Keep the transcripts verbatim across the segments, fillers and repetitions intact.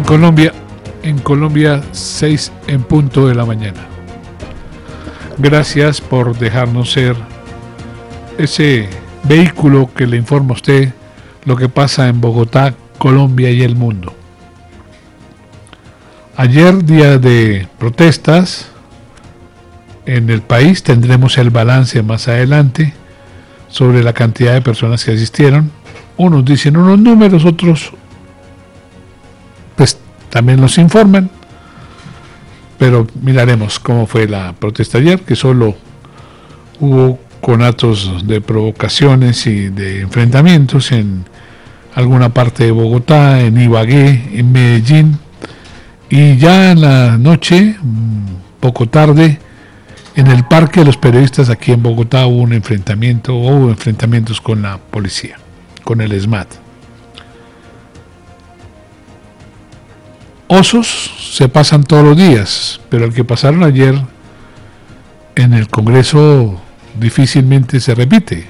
Colombia, en Colombia seis en punto de la mañana. Gracias por dejarnos ser ese vehículo que le informa a usted lo que pasa en Bogotá, Colombia y el mundo. Ayer, día de protestas en el país, tendremos el balance más adelante sobre la cantidad de personas que asistieron. Unos dicen unos números, otros pues también nos informan, pero miraremos cómo fue la protesta ayer, que solo hubo conatos de provocaciones y de enfrentamientos en alguna parte de Bogotá, en Ibagué, en Medellín, y ya en la noche, poco tarde, en el Parque de los Periodistas aquí en Bogotá hubo un enfrentamiento, hubo enfrentamientos con la policía, con el SMAT. Osos se pasan todos los días, pero el que pasaron ayer en el Congreso difícilmente se repite.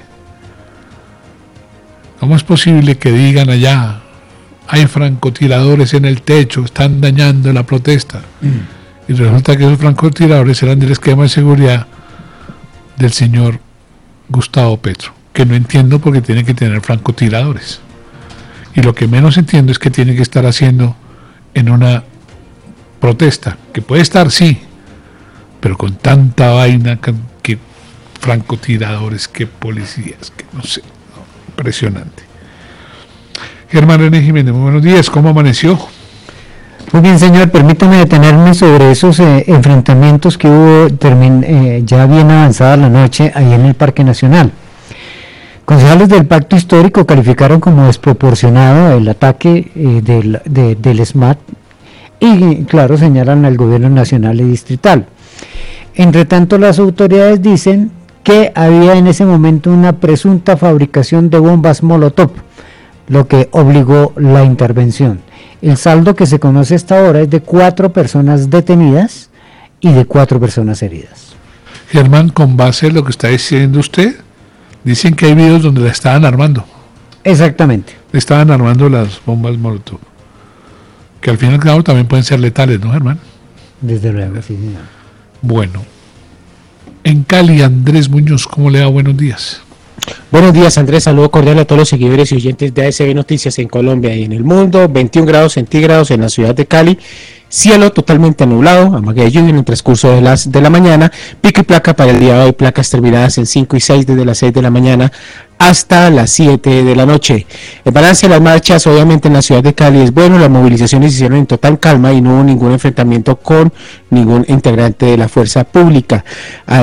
¿Cómo es posible que digan allá, hay francotiradores en el techo, están dañando la protesta? Mm. Y resulta que esos francotiradores eran del esquema de seguridad del señor Gustavo Petro, que no entiendo porque tiene que tener francotiradores. Y lo que menos entiendo es que tiene que estar haciendo en una protesta, que puede estar, sí, pero con tanta vaina, que francotiradores, que policías, que no sé, no, impresionante. Germán René Jiménez, muy buenos días, ¿cómo amaneció? Muy bien, señor, permítame detenerme sobre esos eh, enfrentamientos que hubo termin, eh, ya bien avanzada la noche ahí en el Parque Nacional. Concejales del Pacto Histórico calificaron como desproporcionado el ataque eh, del, de, del SMAT y, claro, señalan al gobierno nacional y distrital. Entre tanto, las autoridades dicen que había en ese momento una presunta fabricación de bombas Molotov, lo que obligó la intervención. El saldo que se conoce hasta ahora es de cuatro personas detenidas y de cuatro personas heridas. Germán, con base en lo que está diciendo usted, dicen que hay videos donde la estaban armando. Exactamente. Le estaban armando las bombas Molotov, que al fin y al cabo también pueden ser letales, ¿no, Germán? Desde luego, sí, señor. Bueno, en Cali, Andrés Muñoz, ¿cómo le va? Buenos días. Buenos días, Andrés, saludo cordial a todos los seguidores y oyentes de A S B Noticias en Colombia y en el mundo. veintiún grados centígrados en la ciudad de Cali, cielo totalmente nublado, amague de lluvia en el transcurso de las de la mañana, pico y placa para el día de hoy, placas terminadas en cinco y seis desde las seis de la mañana hasta las siete de la noche. El balance de las marchas, obviamente, en la ciudad de Cali es bueno, las movilizaciones se hicieron en total calma y no hubo ningún enfrentamiento con ningún integrante de la fuerza pública.